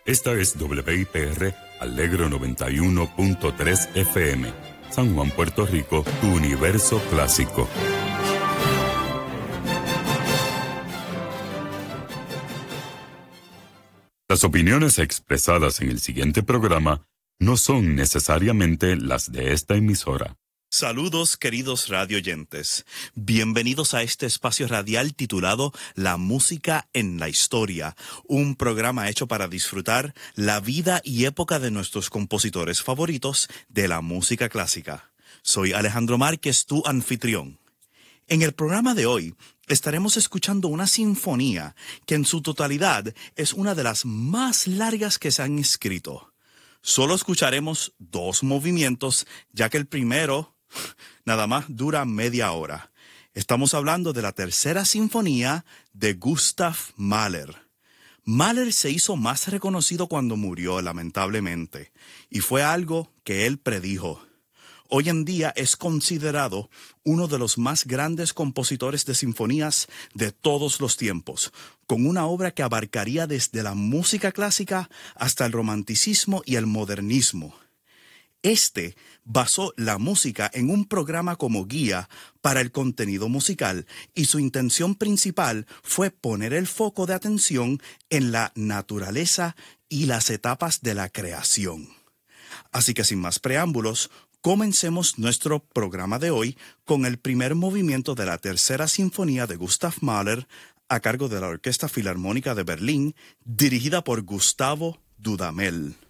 Esta es WIPR Alegro 91.3 FM, San Juan, Puerto Rico, tu universo clásico. Las opiniones expresadas en el siguiente programa no son necesariamente las de esta emisora. Saludos, queridos radioyentes. Bienvenidos a este espacio radial titulado La Música en la Historia, un programa hecho para disfrutar la vida y época de nuestros compositores favoritos de la música clásica. Soy Alejandro Márquez, tu anfitrión. En el programa de hoy estaremos escuchando una sinfonía que en su totalidad es una de las más largas que se han escrito. Solo escucharemos 2 movimientos, ya que el primero nada más dura media hora. Estamos hablando de la tercera sinfonía de Gustav Mahler. Mahler se hizo más reconocido cuando murió, lamentablemente, y fue algo que él predijo. Hoy en día es considerado uno de los más grandes compositores de sinfonías de todos los tiempos, con una obra que abarcaría desde la música clásica hasta el romanticismo y el modernismo. Este basó la música en un programa como guía para el contenido musical y su intención principal fue poner el foco de atención en la naturaleza y las etapas de la creación. Así que sin más preámbulos, comencemos nuestro programa de hoy con el primer movimiento de la tercera sinfonía de Gustav Mahler a cargo de la Orquesta Filarmónica de Berlín, dirigida por Gustavo Dudamel.